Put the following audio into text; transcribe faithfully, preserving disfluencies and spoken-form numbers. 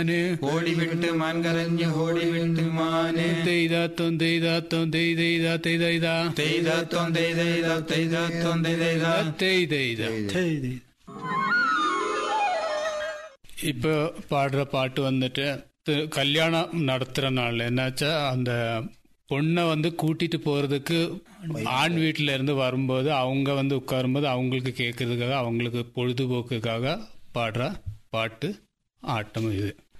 ஓடிவிட்டு மான் கரஞ்சு ஓடிவிட்டு மானே தெய்தா தொந்தைதா தொந்தைதா தெய்தைதா தெய்தா தொந்தைதா தெய்தா தொந்தைதா தெய்தைதா தெய்தை. இப்போ பாடுற பாட்டு வந்துட்டு கல்யாணம் நடத்துற நாள் என்னாச்சா, அந்த பொண்ணை வந்து கூட்டிட்டு போறதுக்கு ஆண் வீட்டில இருந்து வரும்போது அவங்க வந்து உட்காரும்போது அவங்களுக்கு கேட்கறதுக்காக அவங்களுக்கு பொழுதுபோக்குக்காக பாடுற பாட்டு ஆட்டம் இது.